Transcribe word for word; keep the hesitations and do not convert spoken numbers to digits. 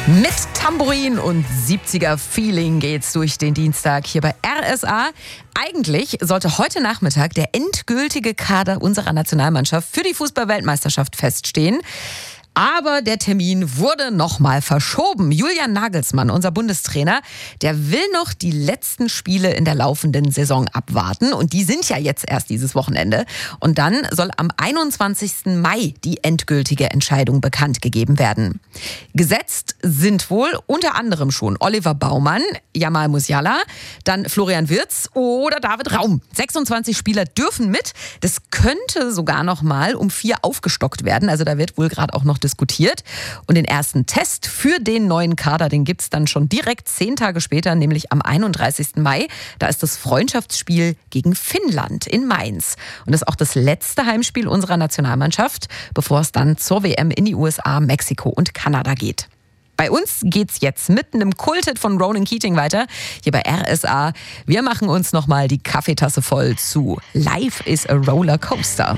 Mit Tambourin und siebziger-Feeling geht's durch den Dienstag hier bei R S A. Eigentlich sollte heute Nachmittag der endgültige Kader unserer Nationalmannschaft für die Fußball-Weltmeisterschaft feststehen. Aber der Termin wurde nochmal verschoben. Julian Nagelsmann, unser Bundestrainer, der will noch die letzten Spiele in der laufenden Saison abwarten. Und die sind ja jetzt erst dieses Wochenende. Und dann soll am einundzwanzigsten Mai die endgültige Entscheidung bekannt gegeben werden. Gesetzt sind wohl unter anderem schon Oliver Baumann, Jamal Musiala, dann Florian Wirtz oder David Raum. sechsundzwanzig Spieler dürfen mit. Das könnte sogar noch mal um vier aufgestockt werden. Also da wird wohl gerade auch noch diskutiert. Und den ersten Test für den neuen Kader, den gibt es dann schon direkt zehn Tage später, nämlich am einunddreißigsten Mai. Da ist das Freundschaftsspiel gegen Finnland in Mainz. Und das ist auch das letzte Heimspiel unserer Nationalmannschaft, bevor es dann zur W M in die U S A, Mexiko und Kanada geht. Bei uns geht's jetzt mit einem Kulthit von Ronan Keating weiter, hier bei R S A. Wir machen uns nochmal die Kaffeetasse voll zu Life is a Roller Coaster.